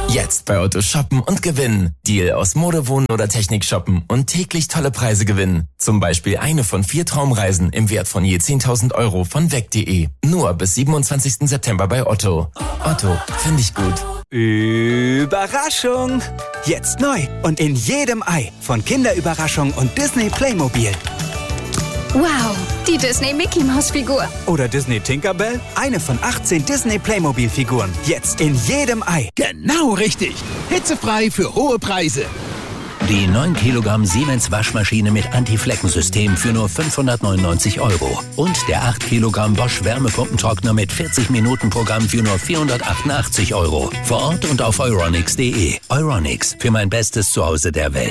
Jetzt bei Otto shoppen und gewinnen. Deal aus Mode, Wohnen oder Technik shoppen und täglich tolle Preise gewinnen. Zum Beispiel eine von 4 Traumreisen im Wert von je 10.000 Euro von weg.de. Nur bis 27. September bei Otto. Otto, finde ich gut. Überraschung! Jetzt neu und in jedem Ei von Kinderüberraschung und Disney Playmobil. Wow, die Disney Mickey Maus Figur. Oder Disney Tinkerbell, eine von 18 Disney Playmobil Figuren. Jetzt in jedem Ei. Genau richtig. Hitzefrei für hohe Preise. Die 9 Kilogramm Siemens Waschmaschine mit Anti-Flecken-System für nur 599 Euro. Und der 8 Kilogramm Bosch Wärmepumpentrockner mit 40-Minuten-Programm für nur 488 Euro. Vor Ort und auf euronics.de. Euronics, für mein bestes Zuhause der Welt.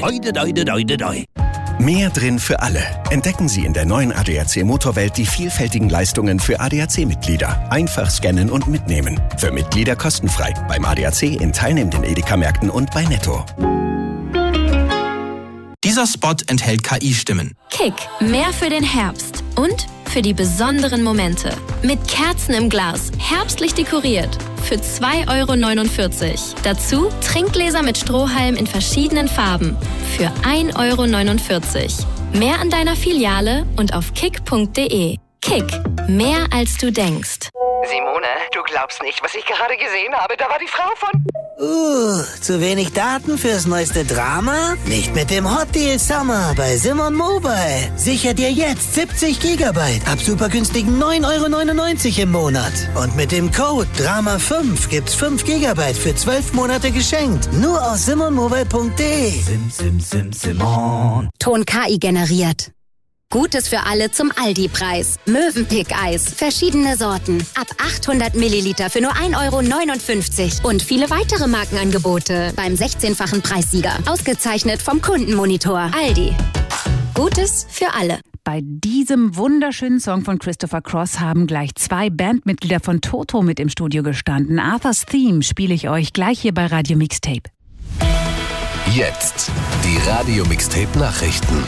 Mehr drin für alle. Entdecken Sie in der neuen ADAC Motorwelt die vielfältigen Leistungen für ADAC-Mitglieder. Einfach scannen und mitnehmen. Für Mitglieder kostenfrei. Beim ADAC in teilnehmenden Edeka-Märkten und bei Netto. Dieser Spot enthält KI-Stimmen. Kick, mehr für den Herbst und für die besonderen Momente. Mit Kerzen im Glas, herbstlich dekoriert. Für 2,49 €. Dazu Trinkgläser mit Strohhalm in verschiedenen Farben. Für 1,49 €. Mehr an deiner Filiale und auf kick.de. Kick, mehr als du denkst. Simone, du glaubst nicht, was ich gerade gesehen habe. Da war die Frau von... Zu wenig Daten fürs neueste Drama? Nicht mit dem Hot Deal Summer bei Simon Mobile. Sicher dir jetzt 70 GB ab supergünstigen 9,99 € im Monat. Und mit dem Code DRAMA5 gibt's 5 GB für 12 Monate geschenkt. Nur aus simonmobile.de. Simon. Ton KI generiert. Gutes für alle zum Aldi-Preis. Mövenpick-Eis. Verschiedene Sorten. Ab 800 Milliliter für nur 1,59 €. Und viele weitere Markenangebote beim 16-fachen Preissieger. Ausgezeichnet vom Kundenmonitor. Aldi. Gutes für alle. Bei diesem wunderschönen Song von Christopher Cross haben gleich 2 Bandmitglieder von Toto mit im Studio gestanden. Arthur's Theme spiele ich euch gleich hier bei Radio Mixtape. Jetzt die Radio Mixtape Nachrichten.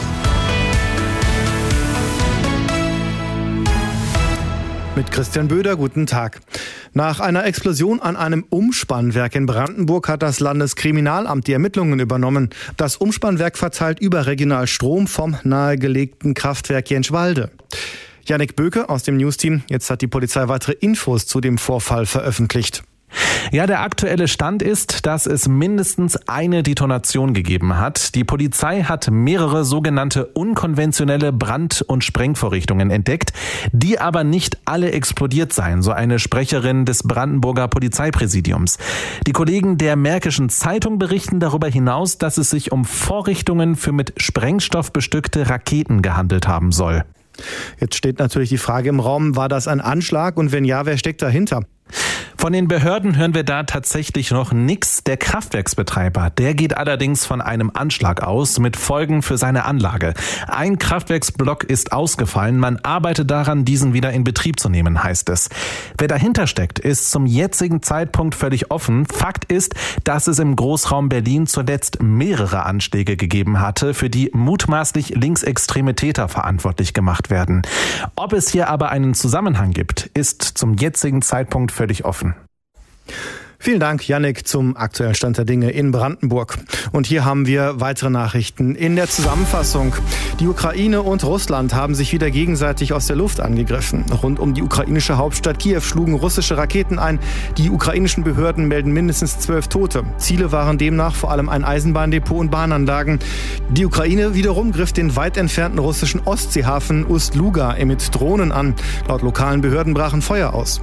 Mit Christian Böder, guten Tag. Nach einer Explosion an einem Umspannwerk in Brandenburg hat das Landeskriminalamt die Ermittlungen übernommen. Das Umspannwerk verteilt überregional Strom vom nahegelegten Kraftwerk Jenschwalde. Jannik Böke aus dem Newsteam. Jetzt hat die Polizei weitere Infos zu dem Vorfall veröffentlicht. Ja, der aktuelle Stand ist, dass es mindestens eine Detonation gegeben hat. Die Polizei hat mehrere sogenannte unkonventionelle Brand- und Sprengvorrichtungen entdeckt, die aber nicht alle explodiert seien, so eine Sprecherin des Brandenburger Polizeipräsidiums. Die Kollegen der Märkischen Zeitung berichten darüber hinaus, dass es sich um Vorrichtungen für mit Sprengstoff bestückte Raketen gehandelt haben soll. Jetzt steht natürlich die Frage im Raum, war das ein Anschlag und wenn ja, wer steckt dahinter? Von den Behörden hören wir da tatsächlich noch nichts. Der Kraftwerksbetreiber, der geht allerdings von einem Anschlag aus mit Folgen für seine Anlage. Ein Kraftwerksblock ist ausgefallen. Man arbeitet daran, diesen wieder in Betrieb zu nehmen, heißt es. Wer dahinter steckt, ist zum jetzigen Zeitpunkt völlig offen. Fakt ist, dass es im Großraum Berlin zuletzt mehrere Anschläge gegeben hatte, für die mutmaßlich linksextreme Täter verantwortlich gemacht werden. Ob es hier aber einen Zusammenhang gibt, ist zum jetzigen Zeitpunkt völlig offen. Vielen Dank, Jannik, zum aktuellen Stand der Dinge in Brandenburg. Und hier haben wir weitere Nachrichten in der Zusammenfassung. Die Ukraine und Russland haben sich wieder gegenseitig aus der Luft angegriffen. Rund um die ukrainische Hauptstadt Kiew schlugen russische Raketen ein. Die ukrainischen Behörden melden mindestens 12 Tote. Ziele waren demnach vor allem ein Eisenbahndepot und Bahnanlagen. Die Ukraine wiederum griff den weit entfernten russischen Ostseehafen Ust-Luga mit Drohnen an. Laut lokalen Behörden brachen Feuer aus.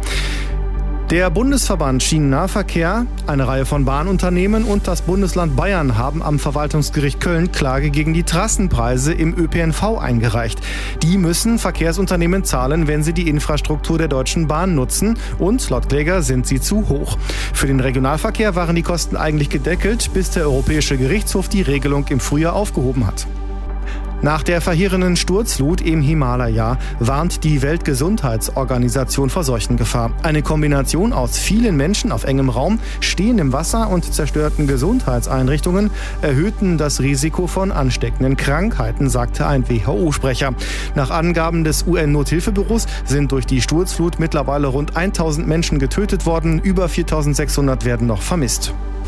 Der Bundesverband Schienennahverkehr, eine Reihe von Bahnunternehmen und das Bundesland Bayern haben am Verwaltungsgericht Köln Klage gegen die Trassenpreise im ÖPNV eingereicht. Die müssen Verkehrsunternehmen zahlen, wenn sie die Infrastruktur der Deutschen Bahn nutzen und laut Kläger sind sie zu hoch. Für den Regionalverkehr waren die Kosten eigentlich gedeckelt, bis der Europäische Gerichtshof die Regelung im Frühjahr aufgehoben hat. Nach der verheerenden Sturzflut im Himalaya warnt die Weltgesundheitsorganisation vor Seuchengefahr. Eine Kombination aus vielen Menschen auf engem Raum, stehendem Wasser und zerstörten Gesundheitseinrichtungen erhöhten das Risiko von ansteckenden Krankheiten, sagte ein WHO-Sprecher. Nach Angaben des UN-Nothilfebüros sind durch die Sturzflut mittlerweile rund 1000 Menschen getötet worden, über 4600 werden noch vermisst.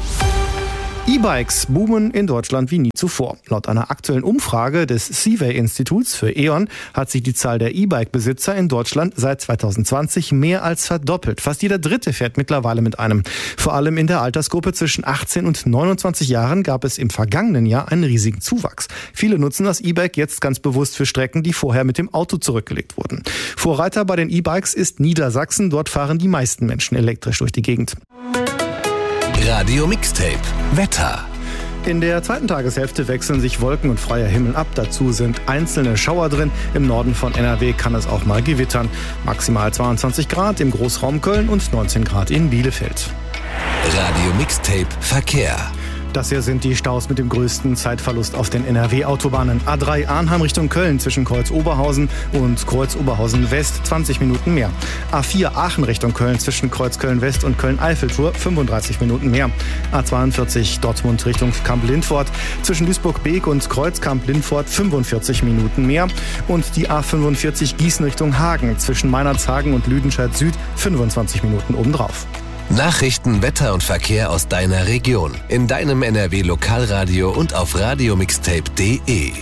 E-Bikes boomen in Deutschland wie nie zuvor. Laut einer aktuellen Umfrage des Seaway-Instituts für E.ON hat sich die Zahl der E-Bike-Besitzer in Deutschland seit 2020 mehr als verdoppelt. Fast jeder Dritte fährt mittlerweile mit einem. Vor allem in der Altersgruppe zwischen 18 und 29 Jahren gab es im vergangenen Jahr einen riesigen Zuwachs. Viele nutzen das E-Bike jetzt ganz bewusst für Strecken, die vorher mit dem Auto zurückgelegt wurden. Vorreiter bei den E-Bikes ist Niedersachsen. Dort fahren die meisten Menschen elektrisch durch die Gegend. Radio Mixtape Wetter. In der zweiten Tageshälfte wechseln sich Wolken und freier Himmel ab. Dazu sind einzelne Schauer drin. Im Norden von NRW kann es auch mal gewittern. Maximal 22 Grad im Großraum Köln und 19 Grad in Bielefeld. Radio Mixtape Verkehr. Das hier sind die Staus mit dem größten Zeitverlust auf den NRW-Autobahnen. A3 Arnheim Richtung Köln zwischen Kreuz Oberhausen und Kreuz Oberhausen West 20 Minuten mehr. A4 Aachen Richtung Köln zwischen Kreuz Köln West und Köln-Eiffeltour 35 Minuten mehr. A42 Dortmund Richtung Kamp-Lindfort zwischen Duisburg-Beek und Kreuz Kamp-Lindfort 45 Minuten mehr. Und die A45 Gießen Richtung Hagen zwischen Meinerzhagen und Lüdenscheid Süd 25 Minuten obendrauf. Nachrichten, Wetter und Verkehr aus deiner Region. In deinem NRW-Lokalradio und auf radiomixtape.de.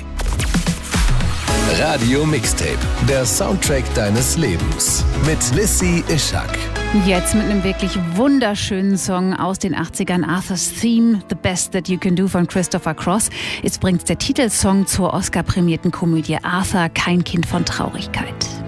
Radio Mixtape, der Soundtrack deines Lebens. Mit Lissy Ischak. Jetzt mit einem wirklich wunderschönen Song aus den 80ern, Arthur's Theme, The Best That You Can Do von Christopher Cross. Jetzt bringt's der Titelsong zur Oscar-prämierten Komödie Arthur, kein Kind von Traurigkeit.